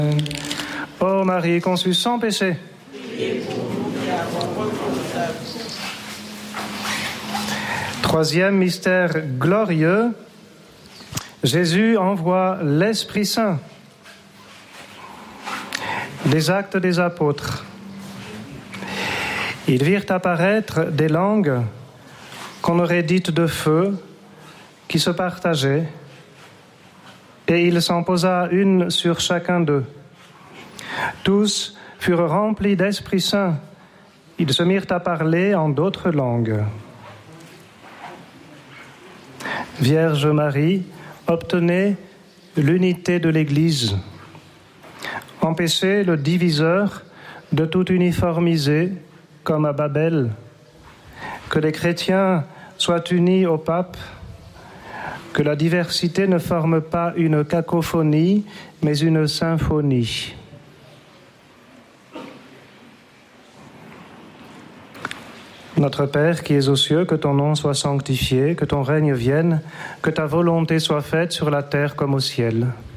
Ô Marie conçue sans péché. Troisième mystère glorieux, Jésus envoie l'Esprit Saint. Les Actes des Apôtres. Ils virent apparaître des langues qu'on aurait dites de feu, qui se partageaient, et il s'en posa une sur chacun d'eux. Tous furent remplis d'Esprit Saint. Ils se mirent à parler en d'autres langues. Vierge Marie, obtenez l'unité de l'Église. Empêchez le diviseur de tout uniformiser, comme à Babel. Que les chrétiens soient unis au pape. Que la diversité ne forme pas une cacophonie, mais une symphonie. Notre Père qui es aux cieux, que ton nom soit sanctifié, que ton règne vienne, que ta volonté soit faite sur la terre comme au ciel.